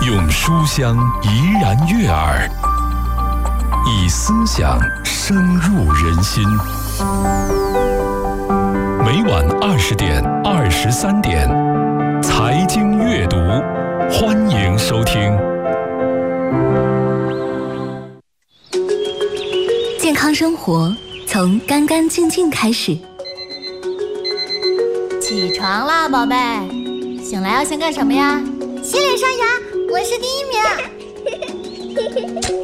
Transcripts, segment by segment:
用书香怡然悦耳，以思想深入人心。每晚20点、23点，财经阅读，欢迎收听。 健康生活从干干净净开始。 起床啦，宝贝！醒来要先干什么呀？ 洗脸刷牙，我是第1名。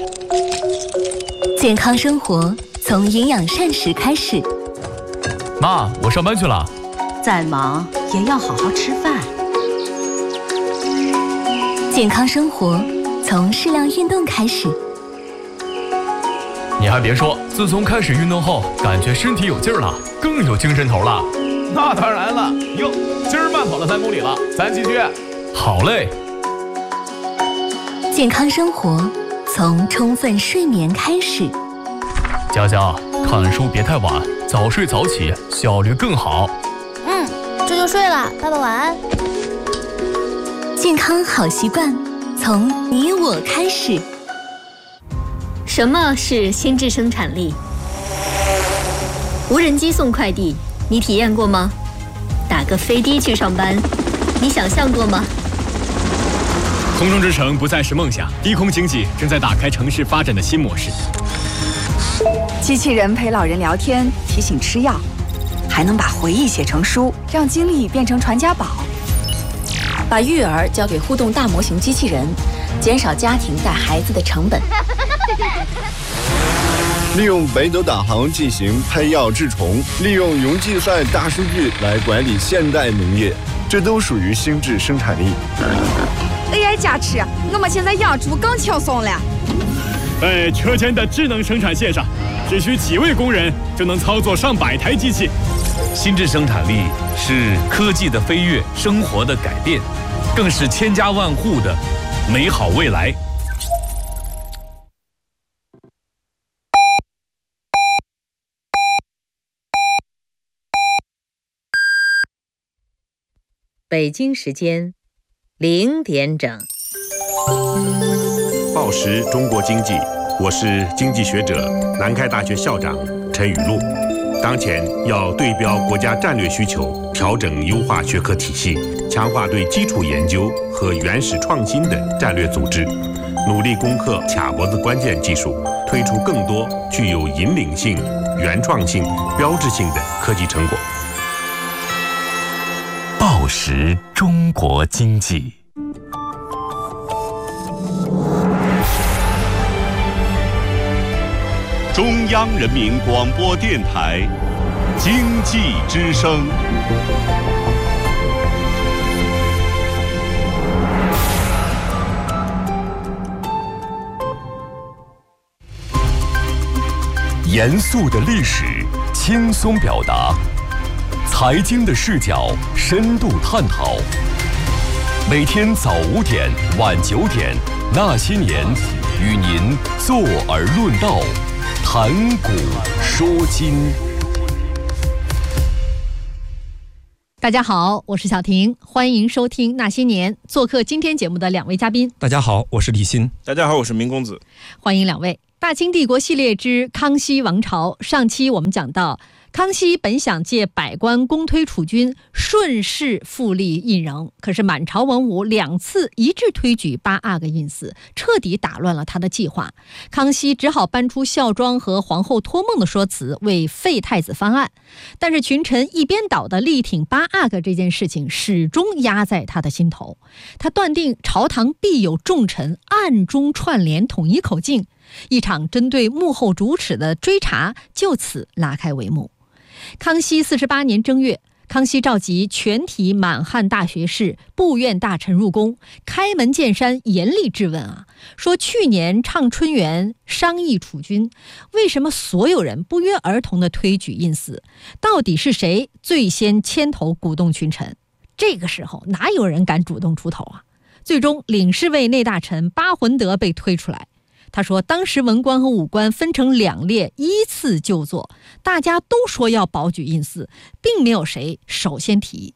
健康生活从营养膳食开始。 妈，我上班去了。 再忙也要好好吃饭。 健康生活从适量运动开始。 你还别说，自从开始运动后，感觉身体有劲儿了，更有精神头了。 那当然了，哟，今儿慢跑了3公里了，咱继续。 好嘞。 健康生活从充分睡眠开始。 佳佳，看书别太晚，早睡早起，效率更好。 这就睡了，爸爸晚安。 健康好习惯从你我开始。 什么是心智生产力？无人机送快递，你体验过吗？打个飞的去上班，你想象过吗？ 空中之城不再是梦想，低空经济正在打开城市发展的新模式。 机器人陪老人聊天，提醒吃药，还能把回忆写成书，让经历变成传家宝。 把育儿交给互动大模型机器人，减少家庭带孩子的成本。 利用北斗导航进行配药治虫，利用云计算大数据来管理现代农业，这都属于心智生产力。 AI 加持，我们现在养猪更轻松了。 在车间的智能生产线上，只需几位工人就能操作上百台机器。 心智生产力是科技的飞跃，生活的改变，更是千家万户的美好未来。 北京时间0点整。 报时中国经济，我是经济学者、南开大学校长陈雨露。当前要对标国家战略需求，调整优化学科体系，强化对基础研究和原始创新的战略组织，努力攻克卡脖子关键技术，推出更多具有引领性、原创性、标志性的科技成果。 报时中国经济。 中央人民广播电台经济之声。 严肃的历史，轻松表达；财经的视角，深度探讨。每天早5点、晚9点，那些年，与您坐而论道，谈古说今。 大家好，我是小婷，欢迎收听那些年。做客今天节目的2位嘉宾。 大家好，我是李欣。 大家好，我是明公子。 欢迎2位。大清帝国系列之康熙王朝，上期我们讲到，康熙本想借百官公推储君，顺势复立胤禛，可是满朝文武2次一致推举8阿哥胤祀，彻底打乱了他的计划。康熙只好搬出孝庄和皇后托梦的说辞，为废太子翻案。但是群臣一边倒的力挺8阿哥这件事情，始终压在他的心头。他断定朝堂必有重臣暗中串联，统一口径。一场针对幕后主使的追查就此拉开帷幕。康熙48年正月，康熙召集全体满汉大学士、部院大臣入宫，开门见山严厉质问说去年畅春园商议储君，为什么所有人不约而同地推举胤祀？到底是谁最先牵头鼓动群臣？这个时候哪有人敢主动出头啊？最终领侍卫内大臣巴浑德被推出来。他说当时文官和武官分成2列依次就坐，大家都说要保举胤祀，并没有谁首先提议。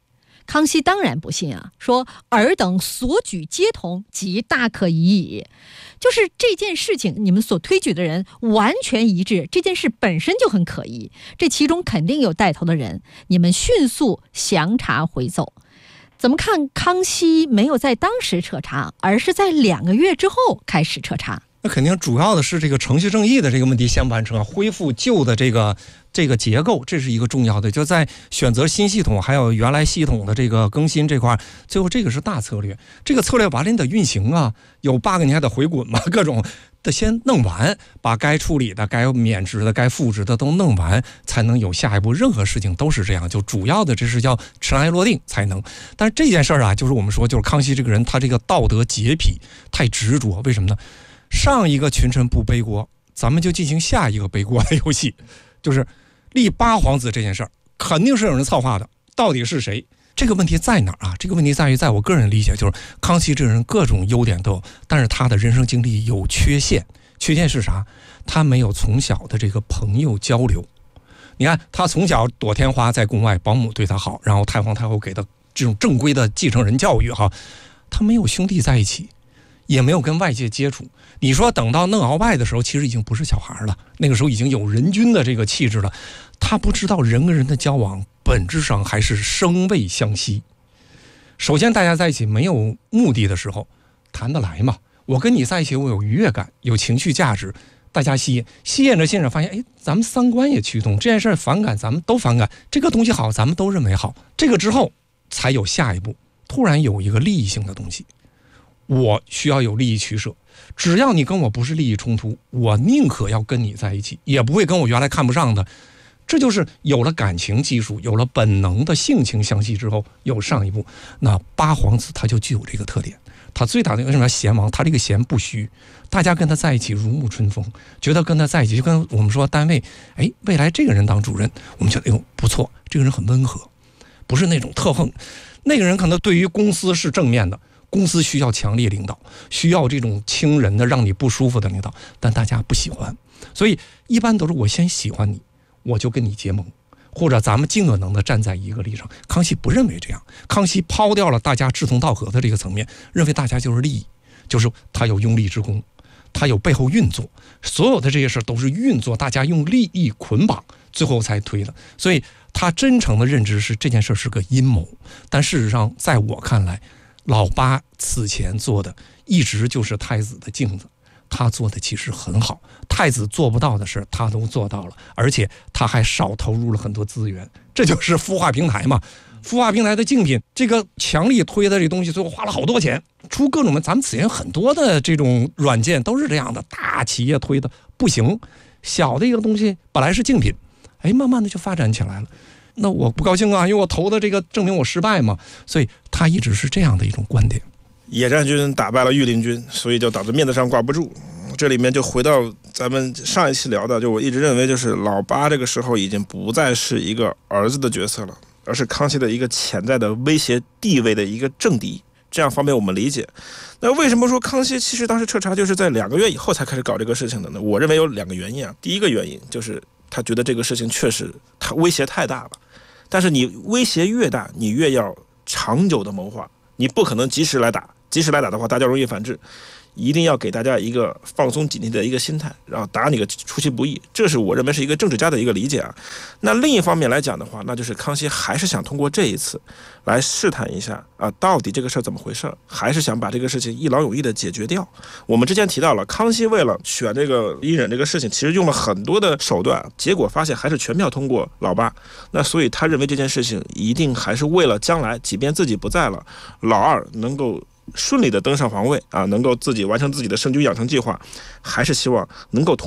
康熙当然不信啊，说尔等所举皆同，即大可疑矣。就是这件事情，你们所推举的人完全一致，这件事本身就很可疑，这其中肯定有带头的人，你们迅速详查回奏。怎么看康熙没有在当时彻查，而是在2个月之后开始彻查？ 那肯定主要的是这个程序正义的这个问题先完成，恢复旧的这个结构，这是一个重要的。就在选择新系统还有原来系统的这个更新这块，最后这个是大策略。这个策略完了你得运行啊，有 bug 你还得回滚嘛，各种的先弄完，把该处理的、该免职的、该复职的都弄完，才能有下一步。任何事情都是这样，就主要的这是叫尘埃落定才能。但是这件事儿啊，就是我们说，就是康熙这个人，他这个道德洁癖太执着，为什么呢？上一个群臣不背锅，咱们就进行下一个背锅的游戏，就是立八皇子这件事儿，肯定是有人策划的，到底是谁？这个问题在哪儿啊？这个问题在于，在我个人理解，就是康熙这个人各种优点都有，但是他的人生经历有缺陷。缺陷是啥？他没有从小的这个朋友交流。你看，他从小躲天花，在宫外，保姆对他好，然后太皇太后给他这种正规的继承人教育哈，他没有兄弟在一起，也没有跟外界接触。你说等到弄鳌拜的时候，其实已经不是小孩了，那个时候已经有人君的这个气质了。他不知道人跟人的交往本质上还是生畏相惜。首先大家在一起没有目的的时候谈得来嘛，我跟你在一起我有愉悦感，有情绪价值，大家吸引着发现，哎，咱们三观也趋同，这件事反感咱们都反感，这个东西好咱们都认为好，这个之后才有下一步。突然有一个利益性的东西，我需要有利益取舍，只要你跟我不是利益冲突，我宁可要跟你在一起，也不会跟我原来看不上的。这就是有了感情基础，有了本能的性情相吸之后，有上一步。那八皇子他就具有这个特点，他最大的为什么叫贤王？他这个贤不虚，大家跟他在一起如沐春风，觉得跟他在一起就跟我们说单位，哎，未来这个人当主任，我们觉得哎呦不错，这个人很温和，不是那种特横。那个人可能对于公司是正面的，公司需要强烈领导，需要这种亲人的让你不舒服的领导，但大家不喜欢，所以一般都是我先喜欢你，我就跟你结盟，或者咱们尽可能的站在一个立场。康熙不认为这样，康熙抛掉了大家志同道合的这个层面，认为大家就是利益，就是他有拥立之功，他有背后运作，所有的这些事都是运作，大家用利益捆绑，最后才推的。所以他真诚的认知是这件事是个阴谋，但事实上在我看来，老八此前做的一直就是太子的镜子，他做的其实很好，太子做不到的事他都做到了，而且他还少投入了很多资源，这就是孵化平台嘛。孵化平台的竞品，这个强力推的这东西，最后花了好多钱，出各种咱们此前很多的这种软件都是这样的，大企业推的不行，小的一个东西本来是竞品，哎，慢慢的就发展起来了。那我不高兴啊，因为我投的这个证明我失败嘛，所以他一直是这样的一种观点。 野战军打败了御林军，所以就导致面子上挂不住。这里面就回到咱们上一期聊的，就我一直认为，就是老八这个时候已经不再是一个儿子的角色了，而是康熙的一个潜在的威胁地位的一个政敌，这样方便我们理解。那为什么说康熙其实当时彻查就是在2个月以后才开始搞这个事情的呢？我认为有2个原因啊。第一个原因就是他觉得这个事情确实他威胁太大了，但是你威胁越大，你越要长久的谋划，你不可能及时来打，及时来打的话，大家容易反制。一定要给大家一个放松警惕的一个心态，然后打你个出其不意，这是我认为是一个政治家的一个理解啊。那另一方面来讲的话，那就是康熙还是想通过这一次来试探一下啊，到底这个事儿怎么回事，还是想把这个事情一劳永逸的解决掉。我们之前提到了，康熙为了选这个胤禛这个事情，其实用了很多的手段，结果发现还是全票通过老八。那所以他认为这件事情一定还是为了将来，即便自己不在了，老二能够顺利的登上皇位啊，能够自己完成自己的圣君养成计划，还是希望能够